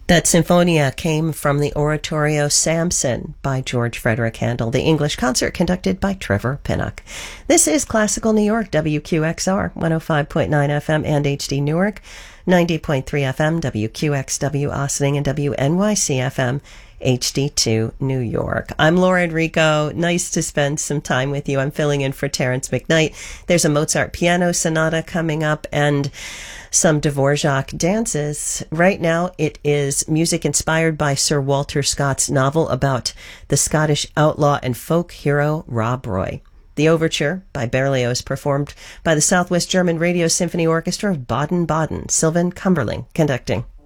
That Sinfonia came from the oratorio Samson by George Frederick Handel, the English concert conducted by Trevor Pinnock. This is Classical New York, WQXR, 105.9 FM and HD Newark, 90.3 FM, WQXW Ossining, and WNYC FM, HD2 New York. I'm Laura Enrico. Nice to spend some time with you. I'm filling in for Terrence McKnight. There's a Mozart piano sonata coming up and some Dvorak dances. Right now, it is music inspired by Sir Walter Scott's novel about the Scottish outlaw and folk hero Rob Roy. The Overture by Berlioz, performed by the Southwest German Radio Symphony Orchestra of Baden-Baden. Sylvan Cumberling conducting.